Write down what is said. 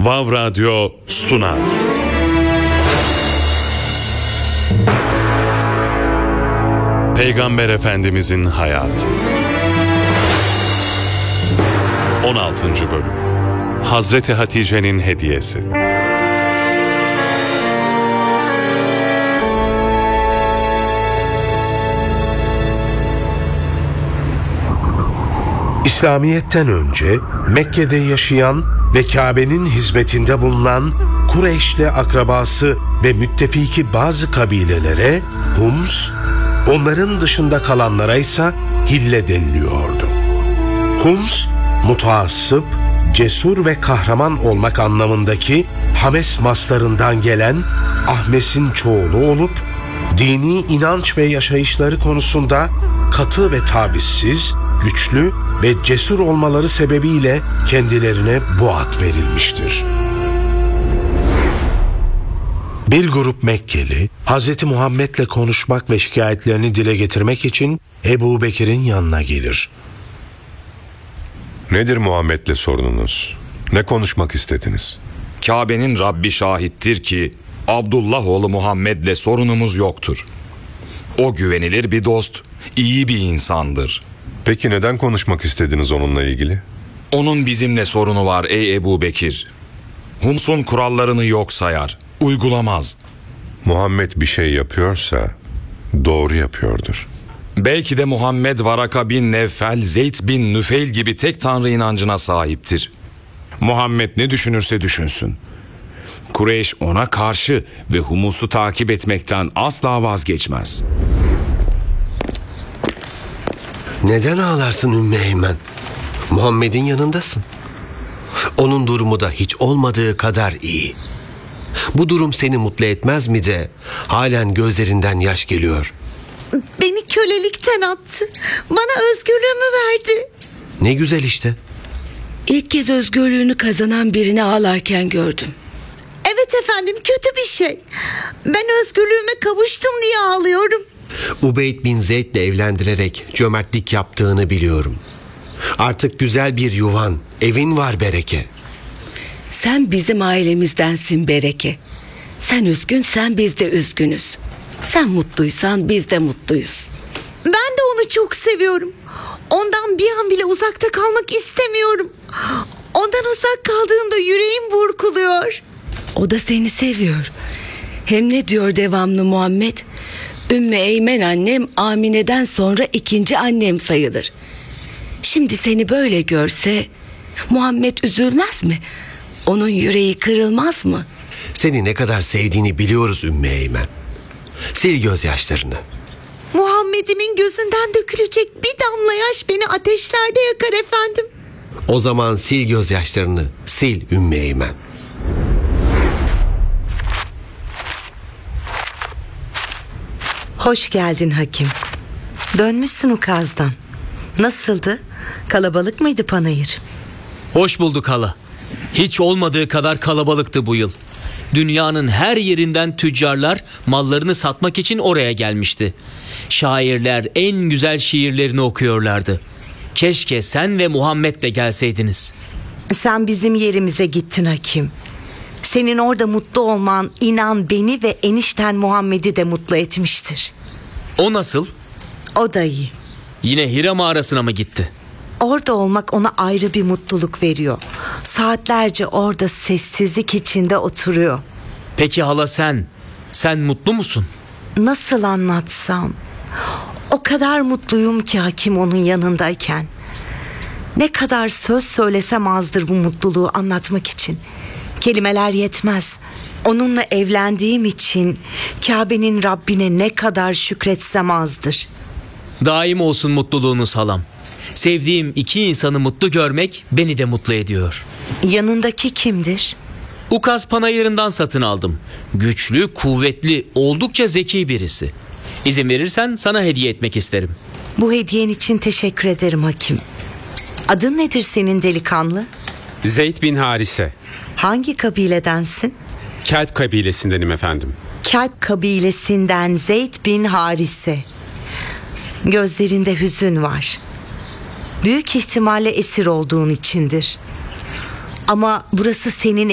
Vav Radyo sunar. Peygamber Efendimizin hayatı. 16. bölüm. Hazreti Hatice'nin hediyesi. İslamiyet'ten önce Mekke'de yaşayan ve Kabe'nin hizmetinde bulunan Kureyş'le akrabası ve müttefiki bazı kabilelere Hums, onların dışında kalanlara ise Hille deniliyordu. Hums, mutaassıp, cesur ve kahraman olmak anlamındaki Hames maslarından gelen Ahmes'in çoğulu olup, dini inanç ve yaşayışları konusunda katı ve tavizsiz, güçlü ve cesur olmaları sebebiyle kendilerine bu ad verilmiştir. Bir grup Mekkeli, Hz. Muhammed'le konuşmak ve şikayetlerini dile getirmek için Ebu Bekir'in yanına gelir. Nedir Muhammed'le sorununuz? Ne konuşmak istediniz? Kabe'nin Rabbi şahittir ki Abdullah oğlu Muhammed'le sorunumuz yoktur. O güvenilir bir dost, iyi bir insandır. Peki neden konuşmak istediniz onunla ilgili? Onun bizimle sorunu var ey Ebu Bekir. Hums'un kurallarını yok sayar, uygulamaz. Muhammed bir şey yapıyorsa doğru yapıyordur. Belki de Muhammed Varaka bin Nevfel, Zeyd bin Nüfeil gibi tek tanrı inancına sahiptir. Muhammed ne düşünürse düşünsün. Kureyş ona karşı ve Humus'u takip etmekten asla vazgeçmez. Neden ağlarsın Ümmü Eymen? Muhammed'in yanındasın. Onun durumu da hiç olmadığı kadar iyi. Bu durum seni mutlu etmez mi de halen gözlerinden yaş geliyor? Beni kölelikten attı. Bana özgürlüğümü verdi. Ne güzel işte. İlk kez özgürlüğünü kazanan birini ağlarken gördüm. Evet efendim, kötü bir şey. Ben özgürlüğüme kavuştum diye ağlıyorum. Ubeyd bin Zeyd'le evlendirerek cömertlik yaptığını biliyorum. Artık güzel bir yuvan, evin var Bereke. Sen bizim ailemizdensin Bereke. Sen üzgünsen biz de üzgünüz. Sen mutluysan biz de mutluyuz. Ben de onu çok seviyorum. Ondan bir an bile uzakta kalmak istemiyorum. Ondan uzak kaldığımda yüreğim burkuluyor. O da seni seviyor. Hem ne diyor devamlı Muhammed? Ümmü Eymen annem Amine'den sonra ikinci annem sayılır. Şimdi seni böyle görse Muhammed üzülmez mi? Onun yüreği kırılmaz mı? Seni ne kadar sevdiğini biliyoruz Ümmü Eymen. Sil gözyaşlarını. Muhammed'imin gözünden dökülecek bir damla yaş beni ateşlerde yakar efendim. O zaman sil gözyaşlarını, sil Ümmü Eymen. Hoş geldin Hakim. Dönmüşsün Ukaz'dan. Nasıldı? Kalabalık mıydı panayır? Hoş bulduk hala. Hiç olmadığı kadar kalabalıktı bu yıl. Dünyanın her yerinden tüccarlar mallarını satmak için oraya gelmişti. Şairler en güzel şiirlerini okuyorlardı. Keşke sen ve Muhammed de gelseydiniz. Sen bizim yerimize gittin Hakim. Senin orada mutlu olman inan beni ve enişten Muhammed'i de mutlu etmiştir. O nasıl? O da iyi. Yine Hira mağarasına mı gitti? Orada olmak ona ayrı bir mutluluk veriyor. Saatlerce orada sessizlik içinde oturuyor. Peki hala sen mutlu musun? Nasıl anlatsam? O kadar mutluyum ki Hakim onun yanındayken. Ne kadar söz söylesem azdır bu mutluluğu anlatmak için. Kelimeler yetmez. Onunla evlendiğim için Kabe'nin Rabbine ne kadar şükretsem azdır. Daim olsun mutluluğunuz halam. Sevdiğim iki insanı mutlu görmek beni de mutlu ediyor. Yanındaki kimdir? Ukaz panayırından satın aldım. Güçlü, kuvvetli, oldukça zeki birisi. İzin verirsen sana hediye etmek isterim. Bu hediyen için teşekkür ederim Hakim. Adın nedir senin delikanlı? Zeyd bin Harise. Hangi kabiledensin? Kelp kabilesindenim efendim. Kelp kabilesinden Zeyd bin Harise. Gözlerinde hüzün var. Büyük ihtimalle esir olduğun içindir. Ama burası senin